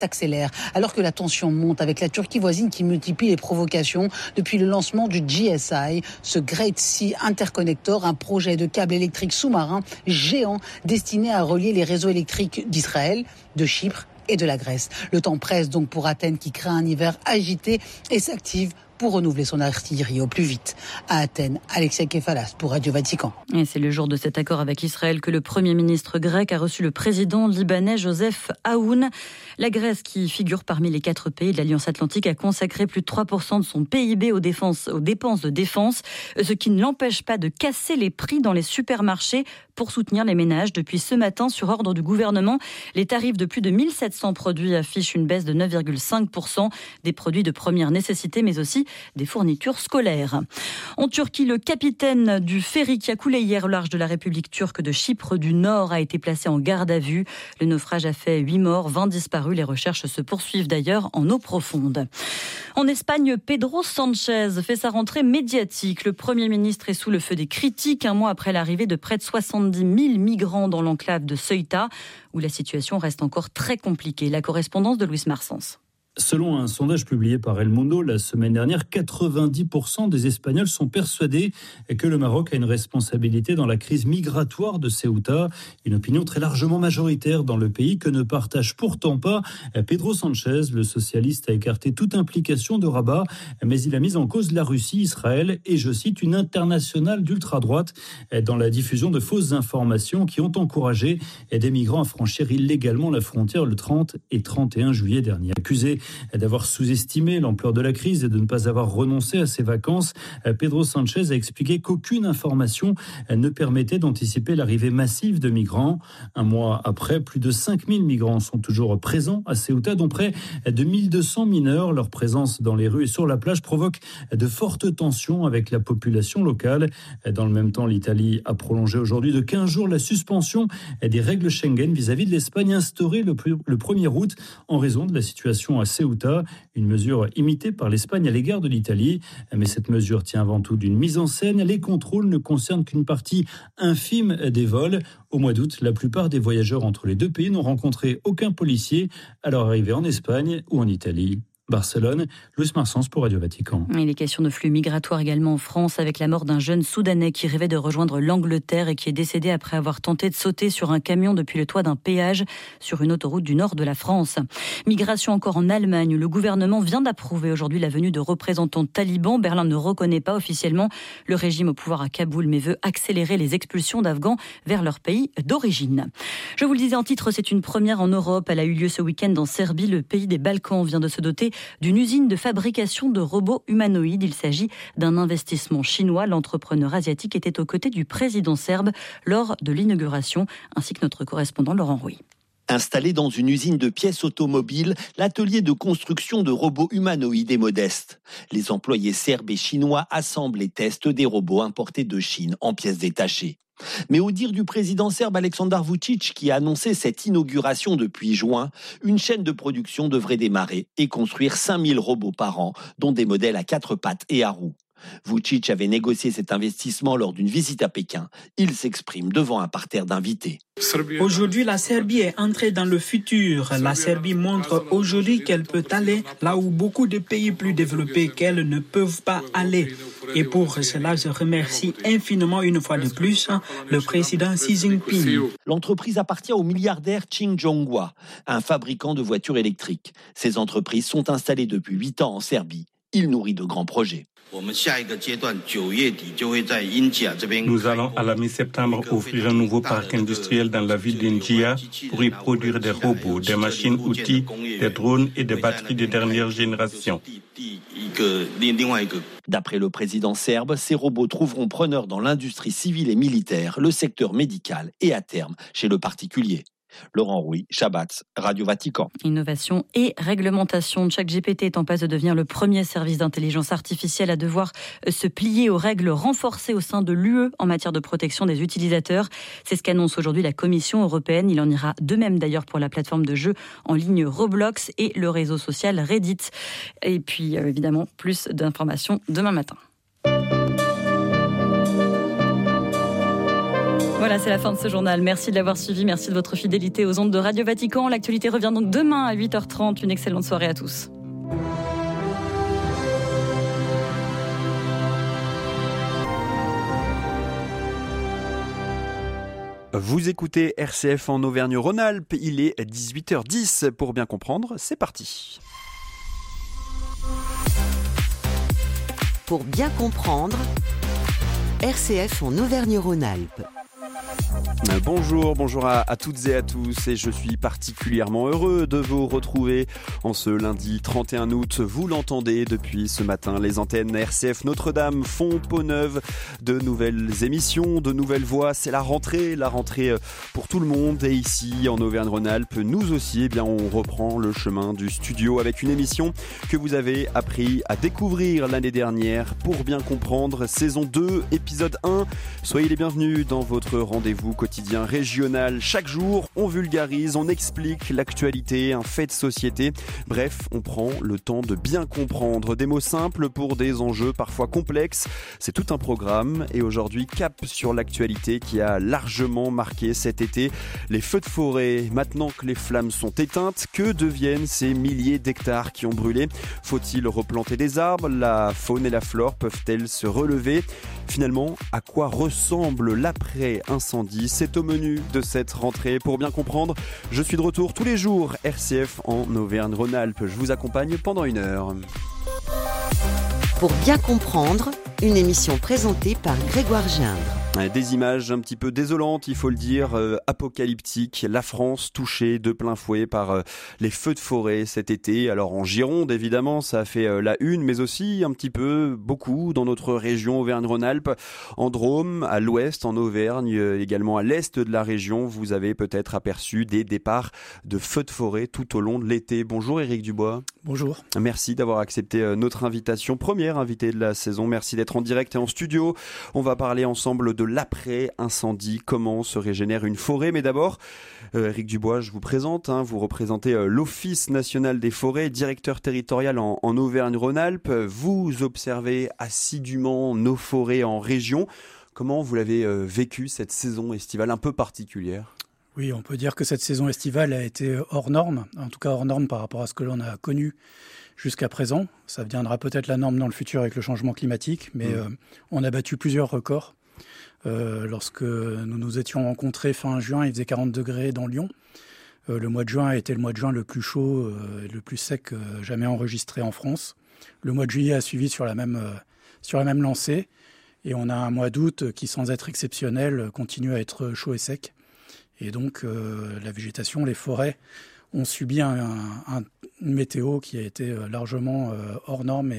s'accélère alors que la tension monte avec la Turquie voisine qui multiplie les provocations depuis le lancement du GSI, ce Great Sea Interconnector, un projet de câble électrique sous-marin géant destiné à relier les réseaux électriques d'Israël, de Chypre et de la Grèce. Le temps presse donc pour Athènes qui craint un hiver agité et s'active pour renouveler son artillerie au plus vite. À Athènes, Alexia Kefalas pour Radio Vatican. Et c'est le jour de cet accord avec Israël que le Premier ministre grec a reçu le président libanais Joseph Aoun. La Grèce, qui figure parmi les 4 pays de l'Alliance Atlantique, a consacré plus de 3% de son PIB aux dépenses de défense, ce qui ne l'empêche pas de casser les prix dans les supermarchés pour soutenir les ménages. Depuis ce matin, sur ordre du gouvernement, les tarifs de plus de 1700 produits affichent une baisse de 9,5%, des produits de première nécessité, mais aussi des fournitures scolaires. En Turquie, le capitaine du ferry qui a coulé hier au large de la République turque de Chypre du Nord a été placé en garde à vue. Le naufrage a fait 8 morts, 20 disparus. Les recherches se poursuivent d'ailleurs en eau profonde. En Espagne, Pedro Sánchez fait sa rentrée médiatique. Le Premier ministre est sous le feu des critiques un mois après l'arrivée de près de 70 000 migrants dans l'enclave de Ceuta, où la situation reste encore très compliquée. La correspondance de Luis Marsens. Selon un sondage publié par El Mundo la semaine dernière, 90% des Espagnols sont persuadés que le Maroc a une responsabilité dans la crise migratoire de Ceuta. Une opinion très largement majoritaire dans le pays que ne partage pourtant pas Pedro Sánchez. Le socialiste a écarté toute implication de Rabat, mais il a mis en cause la Russie, Israël et, je cite, une internationale d'ultra-droite dans la diffusion de fausses informations qui ont encouragé des migrants à franchir illégalement la frontière le 30 et 31 juillet dernier. Accusé d'avoir sous-estimé l'ampleur de la crise et de ne pas avoir renoncé à ses vacances, Pedro Sánchez a expliqué qu'aucune information ne permettait d'anticiper l'arrivée massive de migrants. Un mois après, plus de 5000 migrants sont toujours présents à Ceuta, dont près de 1200 mineurs. Leur présence dans les rues et sur la plage provoque de fortes tensions avec la population locale. Dans le même temps, l'Italie a prolongé aujourd'hui de 15 jours la suspension des règles Schengen vis-à-vis de l'Espagne instaurée le 1er août en raison de la situation à Ceuta, une mesure imitée par l'Espagne à l'égard de l'Italie. Mais cette mesure tient avant tout d'une mise en scène. Les contrôles ne concernent qu'une partie infime des vols. Au mois d'août, la plupart des voyageurs entre les 2 pays n'ont rencontré aucun policier à leur arrivée en Espagne ou en Italie. Barcelone, Luis Marsens pour Radio Vatican. Il est question de flux migratoires également en France avec la mort d'un jeune Soudanais qui rêvait de rejoindre l'Angleterre et qui est décédé après avoir tenté de sauter sur un camion depuis le toit d'un péage sur une autoroute du nord de la France. Migration encore en Allemagne. Le gouvernement vient d'approuver aujourd'hui la venue de représentants talibans. Berlin ne reconnaît pas officiellement le régime au pouvoir à Kaboul mais veut accélérer les expulsions d'Afghans vers leur pays d'origine. Je vous le disais en titre, c'est une première en Europe. Elle a eu lieu ce week-end en Serbie. Le pays des Balkans vient de se doter d'une usine de fabrication de robots humanoïdes. Il s'agit d'un investissement chinois. L'entrepreneur asiatique était aux côtés du président serbe lors de l'inauguration, ainsi que notre correspondant Laurent Rouy. Installé dans une usine de pièces automobiles, l'atelier de construction de robots humanoïdes est modeste. Les employés serbes et chinois assemblent et testent des robots importés de Chine en pièces détachées. Mais au dire du président serbe Aleksandar Vučić, qui a annoncé cette inauguration depuis juin, une chaîne de production devrait démarrer et construire 5000 robots par an, dont des modèles à 4 pattes et à roues. Vučić avait négocié cet investissement lors d'une visite à Pékin. Il s'exprime devant un parterre d'invités. Aujourd'hui, la Serbie est entrée dans le futur. La Serbie montre aujourd'hui qu'elle peut aller là où beaucoup de pays plus développés qu'elle ne peuvent pas aller. Et pour cela, je remercie infiniment une fois de plus le président Xi Jinping. L'entreprise appartient au milliardaire Ching Jonghwa, un fabricant de voitures électriques. Ces entreprises sont installées depuis 8 ans en Serbie. Il nourrit de grands projets. Nous allons à la mi-septembre ouvrir un nouveau parc industriel dans la ville d'Injia pour y produire des robots, des machines-outils, des drones et des batteries de dernière génération. D'après le président serbe, ces robots trouveront preneur dans l'industrie civile et militaire, le secteur médical et à terme chez le particulier. Laurent Rouy, Shabbat, Radio Vatican. Innovation et réglementation. ChatGPT est en passe de devenir le premier service d'intelligence artificielle à devoir se plier aux règles renforcées au sein de l'UE en matière de protection des utilisateurs. C'est ce qu'annonce aujourd'hui la Commission européenne. Il en ira de même d'ailleurs pour la plateforme de jeux en ligne Roblox et le réseau social Reddit. Et puis évidemment, plus d'informations demain matin. Voilà, c'est la fin de ce journal. Merci de l'avoir suivi, merci de votre fidélité aux ondes de Radio Vatican. L'actualité revient donc demain à 8h30. Une excellente soirée à tous. Vous écoutez RCF en Auvergne-Rhône-Alpes, il est 18h10. Pour bien comprendre, c'est parti. Pour bien comprendre, RCF en Auvergne-Rhône-Alpes. Bonjour à toutes et à tous, et je suis particulièrement heureux de vous retrouver en ce lundi 31 août. Vous l'entendez depuis ce matin, les antennes RCF Notre-Dame font peau neuve, de nouvelles émissions, de nouvelles voix. C'est la rentrée pour tout le monde, et ici en Auvergne-Rhône-Alpes, nous aussi, on reprend le chemin du studio avec une émission que vous avez appris à découvrir l'année dernière. Pour bien comprendre, saison 2, épisode 1. Soyez les bienvenus dans votre rendez-vous quotidien régional. Chaque jour, on vulgarise, on explique l'actualité, un fait de société. Bref, on prend le temps de bien comprendre des mots simples pour des enjeux parfois complexes. C'est tout un programme, et aujourd'hui, cap sur l'actualité qui a largement marqué cet été. Les feux de forêt. Maintenant que les flammes sont éteintes, que deviennent ces milliers d'hectares qui ont brûlé? Faut-il replanter des arbres? La faune et la flore peuvent-elles se relever? Finalement, à quoi ressemble l'après-incendie? C'est au menu de cette rentrée. Pour bien comprendre, je suis de retour tous les jours, RCF en Auvergne-Rhône-Alpes. Je vous accompagne pendant 1 heure. Pour bien comprendre, une émission présentée par Grégoire Gindre. Des images un petit peu désolantes, il faut le dire, apocalyptiques. La France touchée de plein fouet par les feux de forêt cet été. Alors en Gironde, évidemment, ça a fait la une, mais aussi un petit peu, beaucoup, dans notre région Auvergne-Rhône-Alpes, en Drôme, à l'ouest, en Auvergne, également à l'est de la région. Vous avez peut-être aperçu des départs de feux de forêt tout au long de l'été. Bonjour Éric Dubois. Bonjour. Merci d'avoir accepté notre invitation, première invitée de la saison. Merci d'être en direct et en studio. On va parler ensemble de l'après-incendie, comment se régénère une forêt. Mais d'abord, Éric Dubois, je vous présente, vous représentez l'Office national des forêts, directeur territorial en Auvergne-Rhône-Alpes. Vous observez assidûment nos forêts en région. Comment vous l'avez vécu cette saison estivale un peu particulière ? Oui, on peut dire que cette saison estivale a été hors norme, en tout cas hors norme par rapport à ce que l'on a connu jusqu'à présent. Ça deviendra peut-être la norme dans le futur avec le changement climatique, mais on a battu plusieurs records. Lorsque nous nous étions rencontrés fin juin, il faisait 40 degrés dans Lyon. Le mois de juin a été le mois de juin le plus chaud, le plus sec jamais enregistré en France. Le mois de juillet a suivi sur la même lancée. Et on a un mois d'août qui, sans être exceptionnel, continue à être chaud et sec. Et donc, la végétation, les forêts ont subi une météo qui a été largement hors norme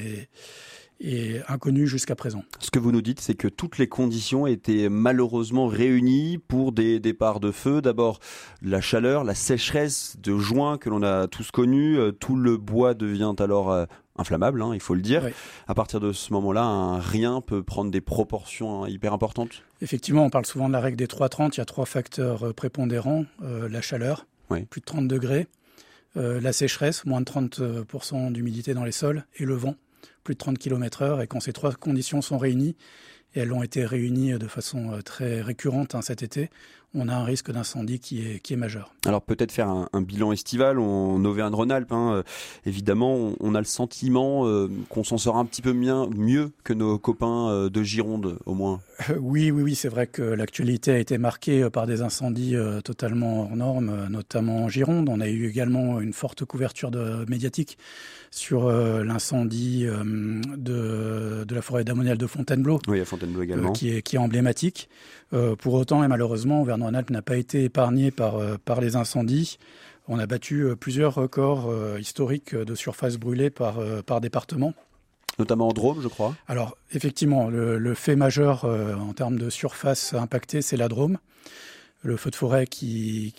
et inconnue jusqu'à présent. Ce que vous nous dites, c'est que toutes les conditions étaient malheureusement réunies pour des départs de feu. D'abord, la chaleur, la sécheresse de juin que l'on a tous connue. Tout le bois devient alors inflammable, il faut le dire. Oui. À partir de ce moment-là, un rien peut prendre des proportions hyper importantes. Effectivement, on parle souvent de la règle des 3-30. Il y a 3 facteurs prépondérants. La chaleur, plus de 30 degrés. La sécheresse, moins de 30% d'humidité dans les sols. Et le vent, plus de 30 km/h. Et quand ces 3 conditions sont réunies, et elles ont été réunies de façon très récurrente cet été, on a un risque d'incendie qui est majeur. Alors peut-être faire un bilan estival en Auvergne-Rhône-Alpes. Évidemment, on a le sentiment qu'on s'en sort un petit peu mieux que nos copains de Gironde, au moins. Oui, c'est vrai que l'actualité a été marquée par des incendies totalement hors normes, notamment en Gironde. On a eu également une forte couverture médiatique sur l'incendie de la forêt domaniale de Fontainebleau. Oui, à Fontainebleau également. Qui est emblématique. Pour autant, et malheureusement, Auvergne-Rhône-Alpes n'a pas été épargné par les incendies. On a battu plusieurs records historiques de surface brûlée par département. Notamment en Drôme, je crois. Alors, effectivement, le fait majeur en termes de surface impactée, c'est la Drôme. Le feu de forêt qui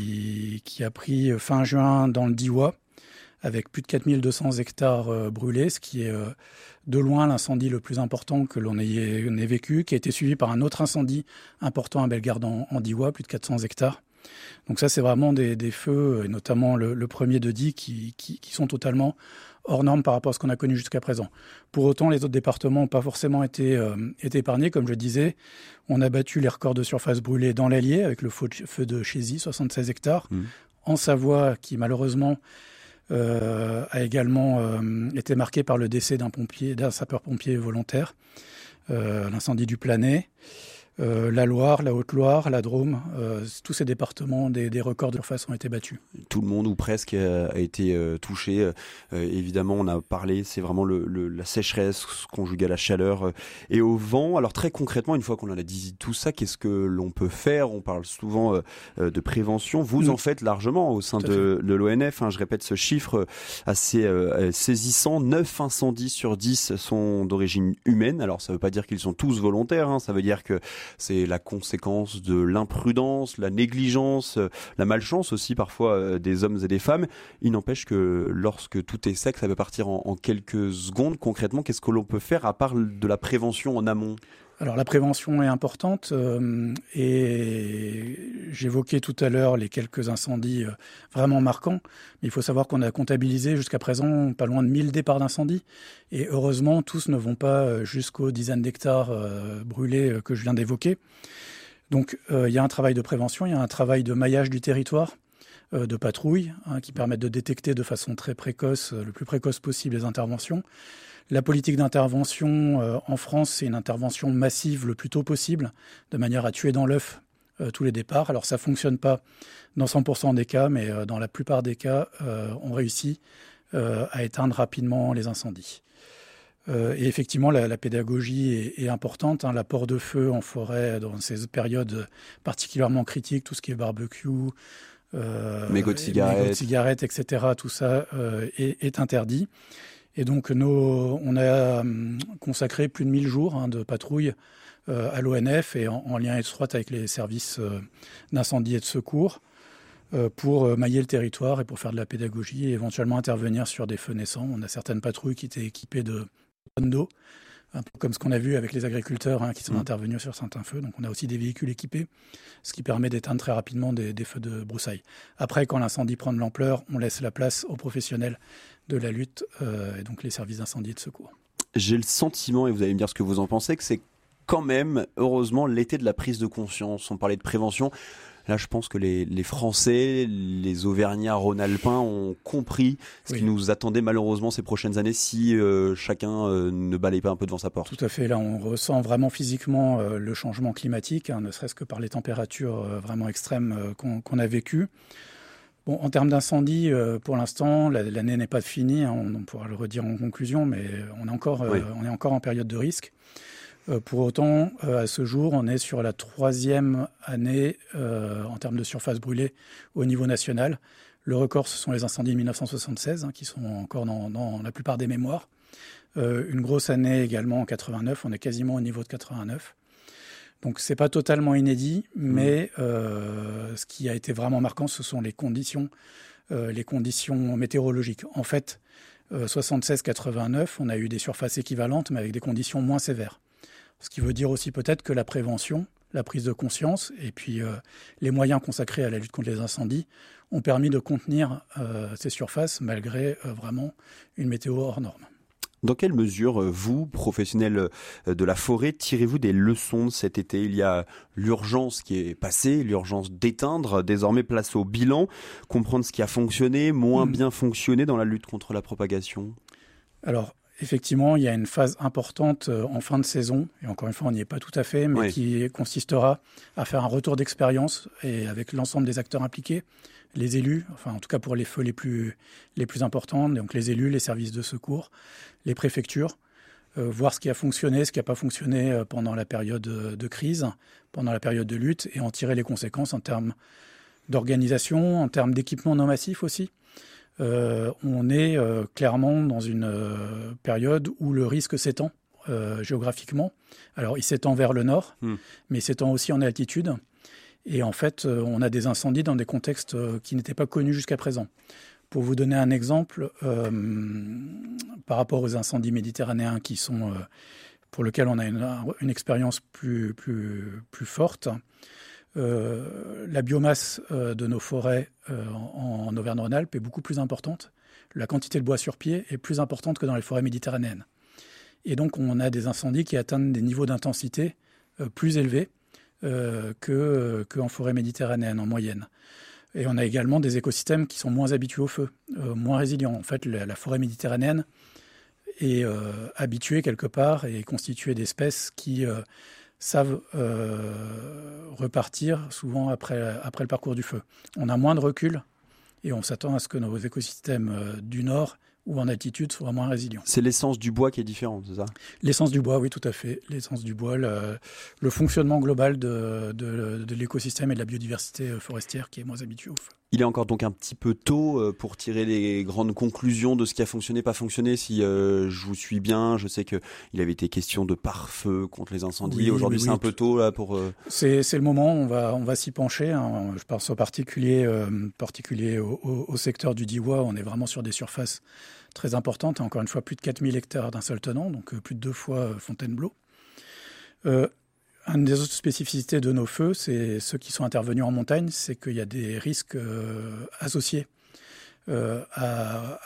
a pris fin juin dans le Diois, avec plus de 4200 hectares brûlés, ce qui est de loin l'incendie le plus important que l'on ait vécu, qui a été suivi par un autre incendie important à Bellegarde en Diois, plus de 400 hectares. Donc ça, c'est vraiment des feux, et notamment le premier de Die, qui sont totalement hors normes par rapport à ce qu'on a connu jusqu'à présent. Pour autant, les autres départements n'ont pas forcément été épargnés. Comme je disais, on a battu les records de surface brûlée dans l'Allier avec le feu de Chézy, 76 hectares. En Savoie, qui malheureusement a également été marqué par le décès d'un sapeur-pompier volontaire, l'incendie du Planay. La Loire, la Haute-Loire, la Drôme, tous ces départements, des records de surface ont été battus. Tout le monde ou presque a été touché. Évidemment, on a parlé, c'est vraiment la sécheresse conjuguée à la chaleur et au vent. Alors très concrètement, une fois qu'on a dit tout ça, qu'est-ce que l'on peut faire ? On parle souvent de prévention. Vous en faites largement au sein de l'ONF. Je répète ce chiffre assez saisissant. 9 incendies sur 10 sont d'origine humaine. Alors ça ne veut pas dire qu'ils sont tous volontaires. Ça veut dire que c'est la conséquence de l'imprudence, la négligence, la malchance aussi parfois des hommes et des femmes. Il n'empêche que lorsque tout est sec, ça peut partir en quelques secondes. Concrètement, qu'est-ce que l'on peut faire à part de la prévention en amont ? Alors la prévention est importante et j'évoquais tout à l'heure les quelques incendies vraiment marquants. Mais il faut savoir qu'on a comptabilisé jusqu'à présent pas loin de 1000 départs d'incendie. Et heureusement, tous ne vont pas jusqu'aux dizaines d'hectares brûlés que je viens d'évoquer. Donc il y a un travail de prévention, il y a un travail de maillage du territoire, de patrouille, qui permettent de détecter de façon très précoce, le plus précoce possible les interventions. La politique d'intervention en France, c'est une intervention massive le plus tôt possible, de manière à tuer dans l'œuf tous les départs. Alors ça ne fonctionne pas dans 100% des cas, mais dans la plupart des cas, on réussit à éteindre rapidement les incendies. Et effectivement, la pédagogie est importante. L'apport de feu en forêt dans ces périodes particulièrement critiques, tout ce qui est barbecue, mégots de cigarettes, etc., tout ça est interdit. Et donc, on a consacré plus de 1000 jours de patrouille à l'ONF et en lien étroit avec les services d'incendie et de secours pour mailler le territoire et pour faire de la pédagogie et éventuellement intervenir sur des feux naissants. On a certaines patrouilles qui étaient équipées de tonnes d'eau, un peu comme ce qu'on a vu avec les agriculteurs qui sont intervenus sur certains feux. Donc, on a aussi des véhicules équipés, ce qui permet d'éteindre très rapidement des feux de broussailles. Après, quand l'incendie prend de l'ampleur, on laisse la place aux professionnels de la lutte et donc les services d'incendie et de secours. J'ai le sentiment, et vous allez me dire ce que vous en pensez, que c'est quand même, heureusement, l'été de la prise de conscience. On parlait de prévention. Là, je pense que les Français, les Auvergnats, Rhône-Alpins ont compris ce qui nous attendait malheureusement ces prochaines années si chacun ne balaye pas un peu devant sa porte. Tout à fait. Là, on ressent vraiment physiquement le changement climatique, ne serait-ce que par les températures vraiment extrêmes qu'on a vécues. Bon, en termes d'incendie, pour l'instant, l'année n'est pas finie. On pourra le redire en conclusion, mais on est encore en période de risque. Pour autant, à ce jour, on est sur la 3e année en termes de surface brûlée au niveau national. Le record, ce sont les incendies de 1976, qui sont encore dans la plupart des mémoires. Une grosse année également en 89, on est quasiment au niveau de 89. Donc c'est pas totalement inédit, mais ce qui a été vraiment marquant, ce sont les conditions météorologiques. En fait, 76-89, on a eu des surfaces équivalentes, mais avec des conditions moins sévères. Ce qui veut dire aussi peut-être que la prévention, la prise de conscience et puis les moyens consacrés à la lutte contre les incendies ont permis de contenir ces surfaces malgré vraiment une météo hors norme. Dans quelle mesure, vous, professionnels de la forêt, tirez-vous des leçons de cet été ? Il y a l'urgence qui est passée, l'urgence d'éteindre, désormais place au bilan, comprendre ce qui a fonctionné, moins bien fonctionné dans la lutte contre la propagation. Alors, effectivement, il y a une phase importante en fin de saison, et encore une fois, on n'y est pas tout à fait, mais qui consistera à faire un retour d'expérience et avec l'ensemble des acteurs impliqués, les élus, enfin en tout cas pour les feux les plus importants, donc les élus, les services de secours, les préfectures, voir ce qui a fonctionné, ce qui n'a pas fonctionné pendant la période de crise, pendant la période de lutte, et en tirer les conséquences en termes d'organisation, en termes d'équipement non massif aussi. On est clairement dans une période où le risque s'étend géographiquement. Alors, il s'étend vers le nord, mais il s'étend aussi en altitude. Et en fait, on a des incendies dans des contextes qui n'étaient pas connus jusqu'à présent. Pour vous donner un exemple, par rapport aux incendies méditerranéens pour lesquels on a une expérience plus forte, La biomasse de nos forêts en Auvergne-Rhône-Alpes est beaucoup plus importante. La quantité de bois sur pied est plus importante que dans les forêts méditerranéennes. Et donc, on a des incendies qui atteignent des niveaux d'intensité plus élevés qu'en forêt méditerranéenne en moyenne. Et on a également des écosystèmes qui sont moins habitués au feu, moins résilients. En fait, la forêt méditerranéenne est habituée quelque part et est constituée d'espèces qui savent repartir souvent après le parcours du feu. On a moins de recul et on s'attend à ce que nos écosystèmes du nord ou en altitude soient moins résilients. C'est l'essence du bois qui est différente, c'est ça ? L'essence du bois, oui, tout à fait. L'essence du bois, le fonctionnement global de l'écosystème et de la biodiversité forestière qui est moins habitué au feu. Il est encore donc un petit peu tôt pour tirer les grandes conclusions de ce qui a fonctionné, pas fonctionné. Si je vous suis bien, je sais qu'il avait été question de pare-feu contre les incendies. Oui, aujourd'hui, oui, c'est un peu tôt là pour. C'est le moment. On va s'y pencher. Hein. Je pense en particulier au secteur du Diois. On est vraiment sur des surfaces très importantes. Encore une fois, plus de 4000 hectares d'un seul tenant, donc plus de 2 fois Fontainebleau. Une des autres spécificités de nos feux, c'est ceux qui sont intervenus en montagne, c'est qu'il y a des risques associés à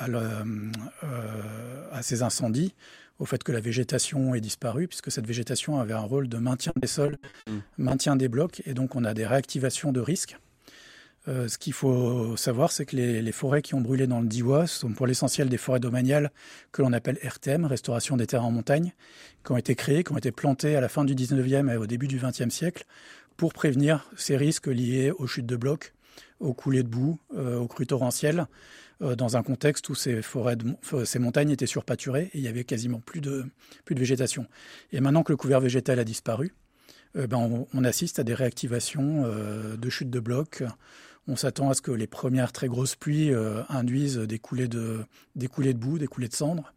ces incendies, au fait que la végétation est disparue, puisque cette végétation avait un rôle de maintien des sols, maintien des blocs, et donc on a des réactivations de risques. Ce qu'il faut savoir, c'est que les forêts qui ont brûlé dans le Diois sont pour l'essentiel des forêts domaniales que l'on appelle RTM, Restauration des terres en montagne, qui ont été créées, qui ont été plantées à la fin du 19e et au début du 20e siècle pour prévenir ces risques liés aux chutes de blocs, aux coulées de boue, aux crues torrentielles, dans un contexte où ces montagnes étaient surpâturées et il y avait quasiment plus de végétation. Et maintenant que le couvert végétal a disparu, on assiste à des réactivations de chutes de blocs. On s'attend à ce que les premières très grosses pluies induisent des coulées de boue, des coulées de cendres.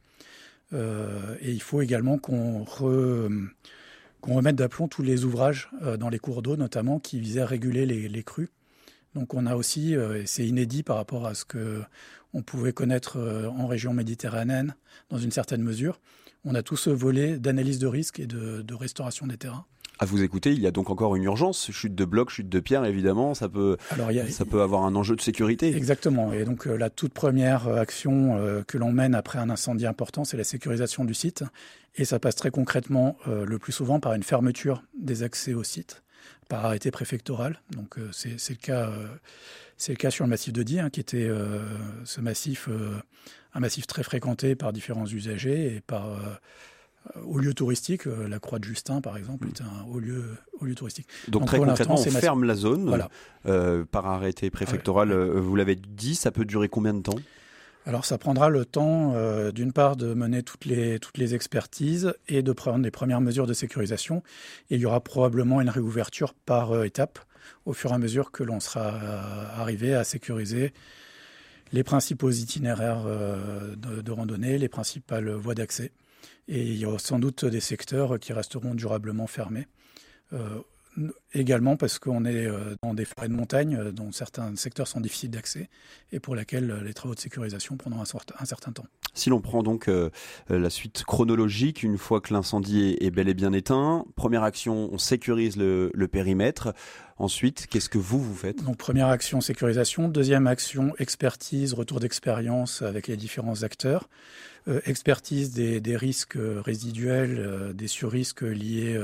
Et il faut également qu'on remette d'aplomb tous les ouvrages dans les cours d'eau, notamment, qui visaient à réguler les crues. Donc on a aussi, et c'est inédit par rapport à ce qu'on pouvait connaître en région méditerranéenne, dans une certaine mesure, on a tout ce volet d'analyse de risque et de restauration des terrains. À vous écouter, il y a donc encore une urgence. Chute de blocs, chute de pierres, évidemment, ça peut avoir un enjeu de sécurité. Exactement. Et donc la toute première action que l'on mène après un incendie important, c'est la sécurisation du site. Et ça passe très concrètement, le plus souvent, par une fermeture des accès au site, par arrêté préfectoral. Donc c'est le cas sur le massif de Die, qui était ce massif, un massif très fréquenté par différents usagers et par haut lieu touristique. La Croix de Justin, par exemple, est un haut lieu touristique. Donc très concrètement, on ferme la zone, voilà, par arrêté préfectoral. Vous l'avez dit, ça peut durer combien de temps ? Alors ça prendra le temps, d'une part, de mener toutes les expertises et de prendre les premières mesures de sécurisation. Et il y aura probablement une réouverture par étapes au fur et à mesure que l'on sera arrivé à sécuriser les principaux itinéraires de randonnée, les principales voies d'accès. Et il y aura sans doute des secteurs qui resteront durablement fermés. Également parce qu'on est dans des forêts de montagne dont certains secteurs sont difficiles d'accès et pour lesquels les travaux de sécurisation prendront un certain temps. Si l'on prend donc la suite chronologique, une fois que l'incendie est bel et bien éteint, première action, on sécurise le périmètre. Ensuite, qu'est-ce que vous faites ? Donc première action, sécurisation. Deuxième action, expertise, retour d'expérience avec les différents acteurs. Expertise des risques résiduels, des surrisques liés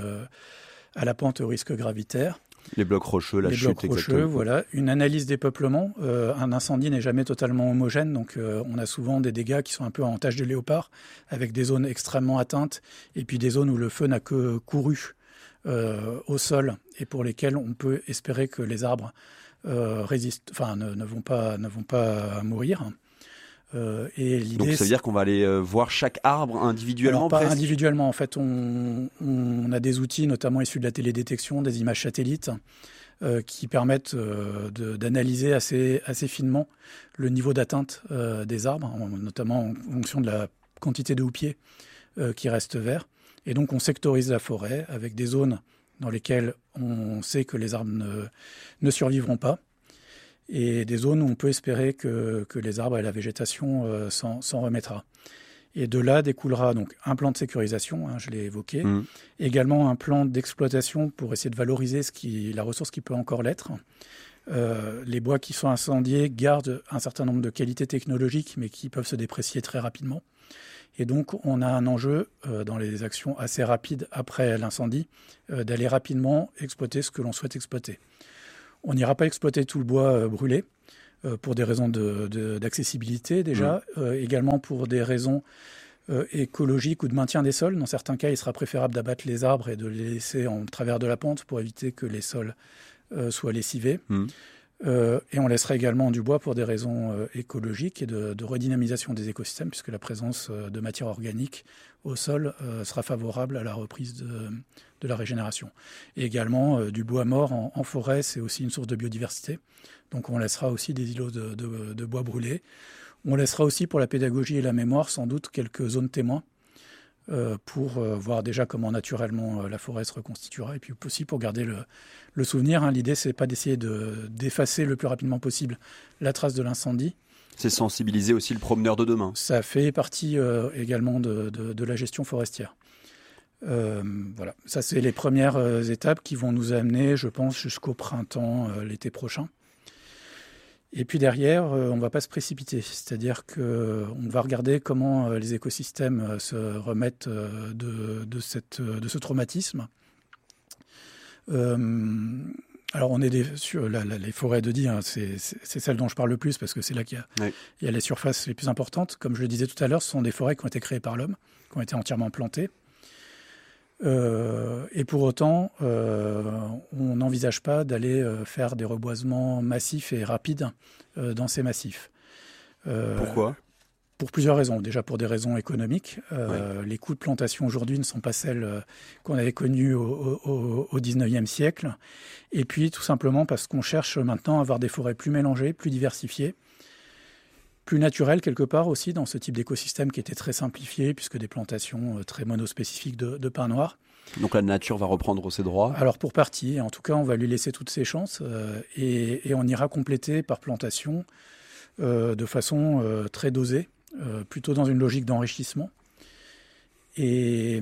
à la pente, au risque gravitaire. Les blocs rocheux, la chute, exactement. Les blocs rocheux, voilà. Une analyse des peuplements. Un incendie n'est jamais totalement homogène, donc on a souvent des dégâts qui sont un peu en tache de léopard, avec des zones extrêmement atteintes, et puis des zones où le feu n'a que couru au sol, et pour lesquelles on peut espérer que les arbres résistent, enfin ne vont pas mourir. Et l'idée, donc ça veut dire qu'on va aller voir chaque arbre individuellement? Alors, pas individuellement, en fait, on a des outils, notamment issus de la télédétection, des images satellites, qui permettent d'analyser assez finement le niveau d'atteinte des arbres, notamment en fonction de la quantité de houppiers qui restent verts. Et donc on sectorise la forêt avec des zones dans lesquelles on sait que les arbres ne survivront pas, et des zones où on peut espérer que les arbres et la végétation s'en remettra. Et de là découlera donc un plan de sécurisation, je l'ai évoqué, également un plan d'exploitation pour essayer de valoriser la ressource qui peut encore l'être. Les bois qui sont incendiés gardent un certain nombre de qualités technologiques, mais qui peuvent se déprécier très rapidement. Et donc, on a un enjeu dans les actions assez rapides après l'incendie, d'aller rapidement exploiter ce que l'on souhaite exploiter. On n'ira pas exploiter tout le bois brûlé, pour des raisons d'accessibilité déjà, également pour des raisons écologiques ou de maintien des sols. Dans certains cas, il sera préférable d'abattre les arbres et de les laisser en travers de la pente pour éviter que les sols soient lessivés. Et on laissera également du bois pour des raisons écologiques et de redynamisation des écosystèmes, puisque la présence de matière organique au sol sera favorable à la reprise de la régénération. Et également, du bois mort en forêt, c'est aussi une source de biodiversité. Donc on laissera aussi des îlots de bois brûlés. On laissera aussi pour la pédagogie et la mémoire sans doute quelques zones témoins pour voir déjà comment naturellement la forêt se reconstituera et puis aussi pour garder le souvenir. L'idée, c'est pas d'essayer d'effacer le plus rapidement possible la trace de l'incendie. C'est sensibiliser aussi le promeneur de demain. Ça fait partie également de la gestion forestière. Voilà, ça c'est les premières étapes qui vont nous amener, je pense, jusqu'au printemps, l'été prochain. Et puis derrière, on ne va pas se précipiter, c'est-à-dire qu'on va regarder comment les écosystèmes se remettent de ce traumatisme. Alors on est sur les forêts de Die, c'est celle dont je parle le plus parce que c'est là qu'il y a les surfaces les plus importantes. Comme je le disais tout à l'heure, ce sont des forêts qui ont été créées par l'homme, qui ont été entièrement plantées. Et pour autant, on n'envisage pas d'aller faire des reboisements massifs et rapides dans ces massifs. Pourquoi ? Pour plusieurs raisons. Déjà pour des raisons économiques. Les coûts de plantation aujourd'hui ne sont pas celles qu'on avait connues au XIXe siècle. Et puis tout simplement parce qu'on cherche maintenant à avoir des forêts plus mélangées, plus diversifiées, plus naturelles quelque part aussi dans ce type d'écosystème qui était très simplifié puisque des plantations très monospécifiques de pin noir. Donc la nature va reprendre ses droits ? Alors pour partie, en tout cas on va lui laisser toutes ses chances et on ira compléter par plantation de façon très dosée, plutôt dans une logique d'enrichissement. Et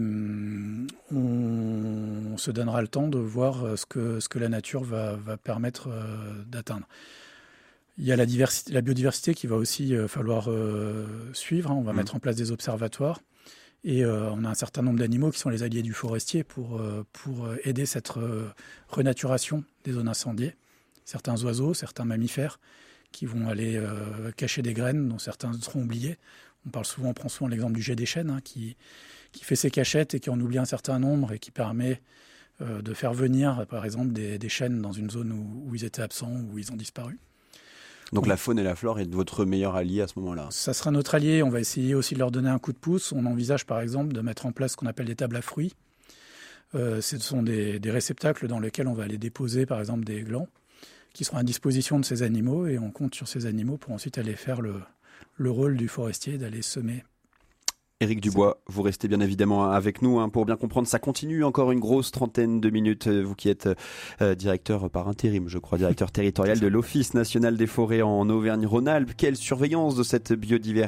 on se donnera le temps de voir ce que la nature va permettre d'atteindre. Il y a la biodiversité qui va aussi falloir suivre. On va mettre en place des observatoires. Et on a un certain nombre d'animaux qui sont les alliés du forestier pour aider cette renaturation des zones incendiées. Certains oiseaux, certains mammifères qui vont aller cacher des graines dont certains seront oubliés. On prend souvent l'exemple du jet des chênes qui fait ses cachettes et qui en oublie un certain nombre et qui permet de faire venir, par exemple, des chênes dans une zone où ils étaient absents, où ils ont disparu. Donc la faune et la flore est votre meilleur allié à ce moment-là ? Ça sera notre allié. On va essayer aussi de leur donner un coup de pouce. On envisage par exemple de mettre en place ce qu'on appelle des tables à fruits. Ce sont des réceptacles dans lesquels on va aller déposer par exemple des glands qui seront à disposition de ces animaux et on compte sur ces animaux pour ensuite aller faire le rôle du forestier, d'aller semer. Éric Dubois, vous restez bien évidemment avec nous pour bien comprendre. Ça continue encore une grosse trentaine de minutes. Vous qui êtes directeur par intérim, je crois, directeur territorial de l'Office national des forêts en Auvergne-Rhône-Alpes. Quelle surveillance de cette biodiversité ?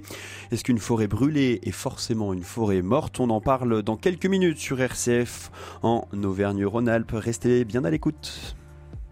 Est-ce qu'une forêt brûlée est forcément une forêt morte ? On en parle dans quelques minutes sur RCF en Auvergne-Rhône-Alpes. Restez bien à l'écoute.